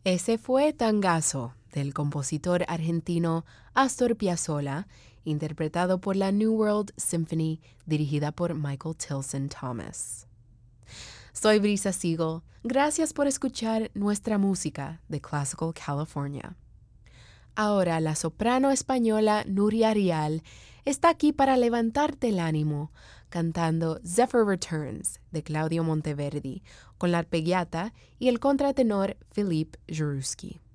Ese fue Tangazo, del compositor argentino Astor Piazzolla, interpretado por la New World Symphony, dirigida por Michael Tilson Thomas. Soy Brisa Siegel. Gracias por escuchar nuestra música de Classical California. Ahora la soprano española Nuria Rial está aquí para levantarte el ánimo, cantando Zephyr Returns de Claudio Monteverdi, con la arpegiata y el contratenor Philippe Jarouski.